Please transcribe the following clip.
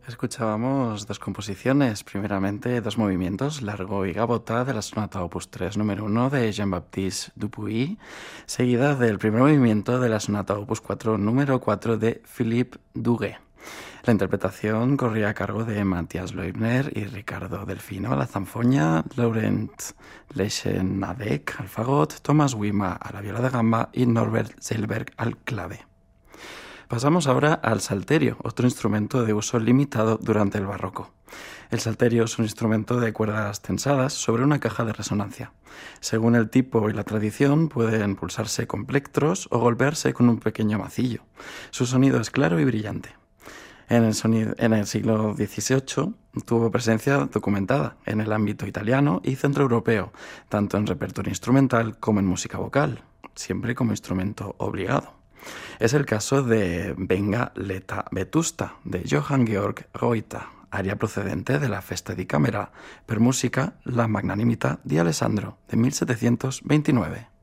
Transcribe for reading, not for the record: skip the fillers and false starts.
Escuchábamos dos composiciones, primeramente dos movimientos, Largo y Gavota, de la sonata opus 3 número 1 de Jean-Baptiste Dupuy, seguida del primer movimiento de la sonata opus 4 número 4 de Philippe Duguet. La interpretación corría a cargo de Matthias Leubner y Ricardo Delfino a la zanfoña, Laurent Leschenadek al fagot, Thomas Wima a la viola de gamba y Norbert Zeilberg al clave. Pasamos ahora al salterio, otro instrumento de uso limitado durante el barroco. El salterio es un instrumento de cuerdas tensadas sobre una caja de resonancia. Según el tipo y la tradición, pueden pulsarse con plectros o golpearse con un pequeño macillo. Su sonido es claro y brillante. En el siglo XVIII tuvo presencia documentada en el ámbito italiano y centroeuropeo, tanto en repertorio instrumental como en música vocal, siempre como instrumento obligado. Es el caso de Venga Leta Vetusta, de Johann Georg Reuter, aria procedente de la Festa di Camera per musica la Magnanimità di Alessandro, de 1729.